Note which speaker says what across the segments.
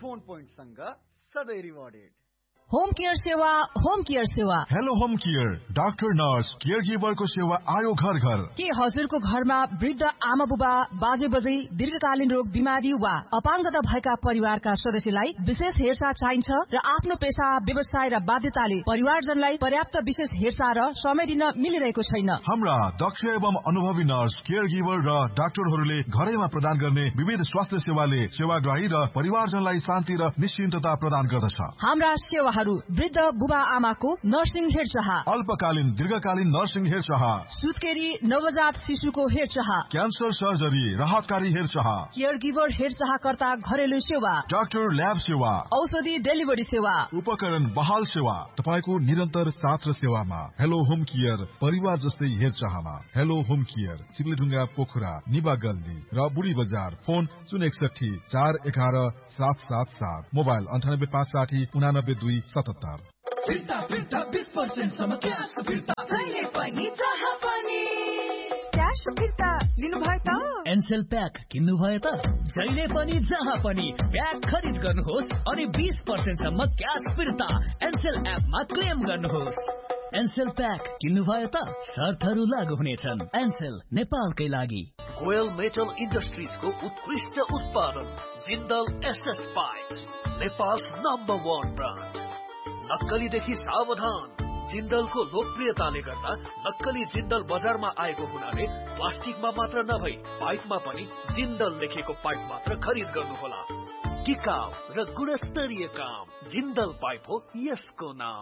Speaker 1: Phone पोइन्टसँग सधैँ rewarded.
Speaker 2: Home care सेवा
Speaker 3: hello home care doctor nurse care गिभरको सेवा आयो घर घर।
Speaker 2: के हजुरको घरमा वृद्ध आमा बुबा बाजे बजै दीर्घकालीन रोग बिमारी वा अपाङ्गता भएका परिवारका सदस्यलाई विशेष हेरचाह चाहिन्छ र आफ्नो पेशा व्यवसाय र बाध्यताले परिवारजनलाई पर्याप्त विशेष हेरचाह र समय दिन मिलिरहेको छैन।
Speaker 3: हाम्रा दक्ष एवं अनुभवी नर्स केयर गिभर र डाक्टरहरूले घरैमा प्रदान गर्ने विविध स्वास्थ्य सेवाले सेवाग्राही र परिवारजनलाई शान्ति र निश्चिन्तता प्रदान गर्दछ।
Speaker 2: हाम्रा सेवा वृद्ध बुबा आमाको नर्सिङ हेरचाह,
Speaker 3: अल्पकालीन दीर्घकालीन नर्सिङ हेरचाह,
Speaker 2: सुत्केरी नवजात शिशुको हेरचाह,
Speaker 3: क्यान्सर सर्जरी राहतकारी हेरचाह,
Speaker 2: केयर गिभर हेरचाहकर्ता घरेलु सेवा,
Speaker 3: डाक्टर ल्याब सेवा,
Speaker 2: औषधि डेलिभरी सेवा,
Speaker 3: उपकरण बहाल सेवा, तपाईको निरन्तर साथ र सेवामा। हेलो होम केयर परिवार जस्तै हेरचाहमा। हेलो होम केयर चिप्लेढुङ्गा पोखरा निबा गल्ली र बुढी बजार। Phone 061 411 777, mobile 98 560 89 277।
Speaker 4: फिर्ता 20% सम्म क्यास फिर्ता जहिले पनि जहाँ पनि क्यास फिर्ता लिनुभयो त।
Speaker 5: एनसेल प्याक किन्नु भयो त जहिले पनि जहाँ पनि प्याक खरिद गर्नुहोस् अनि 20% सम्म क्यास फिर्ता एनसेल एपमा क्लेम गर्नुहोस्। एनसेल प्याक किन्नु भयो त शर्तहरू लागू हुनेछन्। एनसेल नेपालकै लागि।
Speaker 6: गोयल मेटल इन्डस्ट्रिजको उत्कृष्ट उत्पादन Jindal SS pipe, Nepal number 1 brand. नक्कलीदेखि सावधान। जिन्दलको लोकप्रियताले गर्दा नक्कली जिन्दल बजारमा आएको हुनाले प्लास्टिकमा मात्र नभई पाइपमा पनि जिन्दल लेखेको पाइप मात्र खरिद गर्नुहोला। टिकाउ र गुणस्तरीय काम जिन्दल पाइप हो यसको नाम।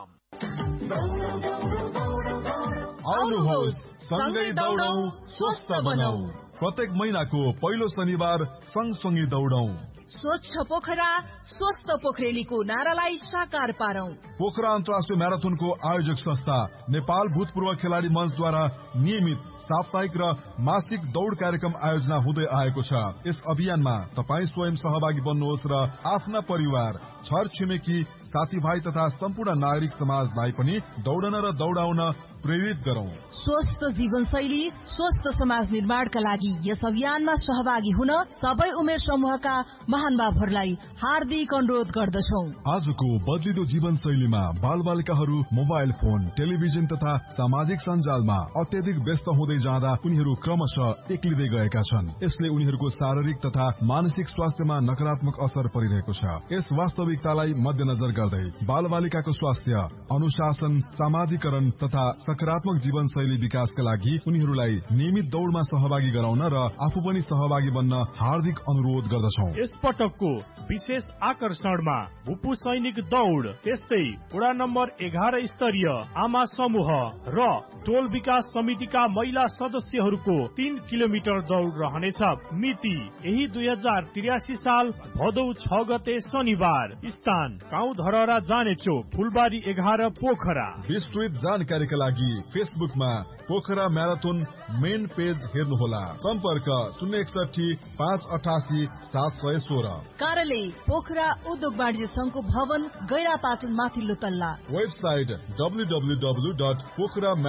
Speaker 3: आउनुहोस् सँगै दौडौं स्वस्थ बनौं। प्रत्येक महिनाको पहिलो शनिबार सँगसँगै दौडौं।
Speaker 2: स्वच्छ पोखरा स्वस्थ पोखरेलीको नारालाई साकार पारौं।
Speaker 3: पोखरा अन्तर्राष्ट्रिय म्याराथनको आयोजक संस्था नेपाल भूतपूर्व खेलाडी मञ्चद्वारा नियमित साप्ताहिक र मासिक दौड कार्यक्रम आयोजना हुँदै आएको छ। यस अभियानमा तपाईँ स्वयं सहभागी बन्नुहोस् र आफ्ना परिवार, छर छिमेकी, साथीभाइ तथा सम्पूर्ण नागरिक समाजलाई पनि दौडन र दौडाउन प्रेरित गरौं।
Speaker 2: स्वस्थ जीवनशैली स्वस्थ समाज निर्माणका लागि यस अभियानमा सहभागी हुन सबै उमेर समूहका महानुभावहरूलाई हार्दिक अनुरोध गर्दछौं।
Speaker 3: आजको बदलिदो जीवनशैलीमा बालबालिकाहरू मोबाइल फोन, टेलिभिजन तथा सामाजिक सञ्जालमा अत्यधिक व्यस्त हुँदै जाँदा उनीहरू क्रमशः एक्लिँदै गएका छन्। यसले उनीहरूको शारीरिक तथा मानसिक स्वास्थ्यमा नकारात्मक असर परिरहेको छ। यस वास्तविकतालाई मध्यनजर गर्दै बालबालिकाको स्वास्थ्य, अनुशासन, सामाजिकरण तथा सकारात्मक जीवनशैली विकासका लागि उनीहरूलाई नियमित दौडमा सहभागी गराउन र आफू पनि सहभागी बन्न हार्दिक अनुरोध गर्दछौं।
Speaker 7: यस पटकको विशेष आकर्षणमा भूपू सैनिक दौड, त्यस्तै वडा नम्बर 11 स्तरीय आमा समूह र टोल विकास समितिका महिला सदस्यहरूको 3 किलोमिटर दौड रहनेछ। मिति यही 2083 साल भदौ 6 गते शनिबार। स्थान गाउँ धरहरा जाने चोक, फुलबारी 11 पोखरा।
Speaker 3: विस्तृत जानकारीका लागि फेसबुकमा पोखरा म्याराथन मेन पेज हेर्नुहोला। सम्पर्क 061 588 716।
Speaker 2: कार्यालय पोखरा उद्योग वाणिज्य संघको भवन, गैरापाटन माथिल्लो तल्ला।
Speaker 3: Website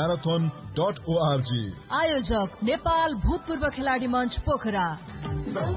Speaker 3: www.pokharamarathon.org।
Speaker 2: आयोजक नेपाल भूतपूर्व खेलाडी मञ्च पोखरा।